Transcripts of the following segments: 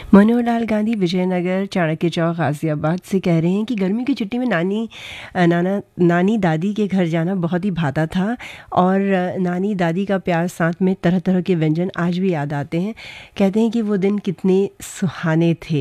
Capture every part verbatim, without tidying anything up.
मनोहर लाल गांधी विजयनगर चाणक्य चौक गाजियाबाद से कह रहे हैं कि गर्मी की छुट्टी में नानी नाना नानी दादी के घर जाना बहुत ही भाता था और नानी दादी का प्यार साथ में तरह तरह के व्यंजन आज भी याद आते हैं। कहते हैं कि वो दिन कितने सुहाने थे।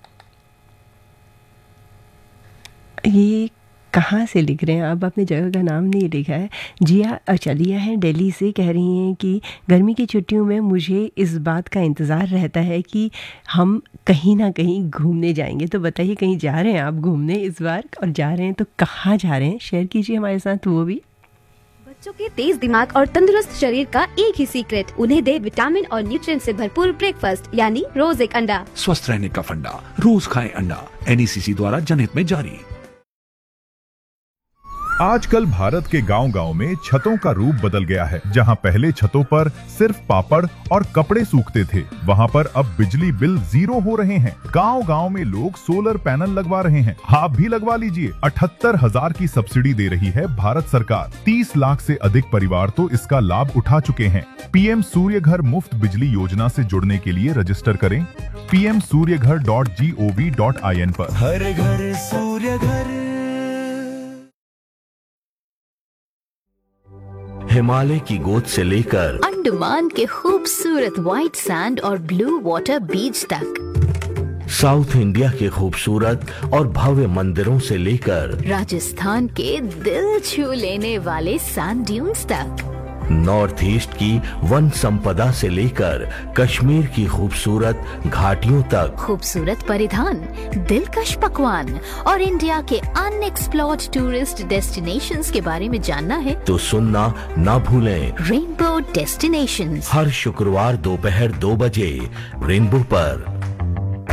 ये कहाँ से लिख रहे हैं आप? अपनी जगह का नाम नहीं लिखा है। जिया अचलिया है दिल्ली से, कह रही हैं कि गर्मी की छुट्टियों में मुझे इस बात का इंतज़ार रहता है कि हम कहीं ना कहीं घूमने जाएंगे। तो बताइए, कहीं जा रहे हैं आप घूमने इस बार? और जा रहे हैं तो कहाँ जा रहे हैं? शेयर कीजिए हमारे साथ वो भी। बच्चों के तेज दिमाग और तंदुरुस्त शरीर का एक ही सीक्रेट, उन्हें दे विटामिन और न्यूट्रिएंट से भरपूर ब्रेकफास्ट, यानी रोज एक अंडा। स्वस्थ रहने का फंडा, रोज खाएं अंडा। एन ई सी सी द्वारा जनहित में जारी। आजकल भारत के गांव-गांव में छतों का रूप बदल गया है। जहां पहले छतों पर सिर्फ पापड़ और कपड़े सूखते थे, वहां पर अब बिजली बिल जीरो हो रहे हैं। गांव-गांव में लोग सोलर पैनल लगवा रहे हैं। आप भी लगवा लीजिए। अठहत्तर हजार की सब्सिडी दे रही है भारत सरकार। तीस लाख से अधिक परिवार तो इसका लाभ उठा चुके हैं। पीएम सूर्य घर मुफ्त बिजली योजना से जुड़ने के लिए रजिस्टर करें पी एम सूर्य घर dot G O V dot I N पर। हर घर सूर्य घर। हिमालय की गोद से लेकर अंडमान के खूबसूरत व्हाइट सैंड और ब्लू वाटर बीच तक, साउथ इंडिया के खूबसूरत और भव्य मंदिरों से लेकर राजस्थान के दिल छू लेने वाले सैंड ड्यून्स तक, नॉर्थ ईस्ट की वन संपदा से लेकर कश्मीर की खूबसूरत घाटियों तक, खूबसूरत परिधान, दिलकश पकवान और इंडिया के अनएक्सप्लोर्ड टूरिस्ट डेस्टिनेशंस के बारे में जानना है तो सुनना ना भूलें। रेनबो डेस्टिनेशंस, हर शुक्रवार दोपहर दो बजे रेनबो पर।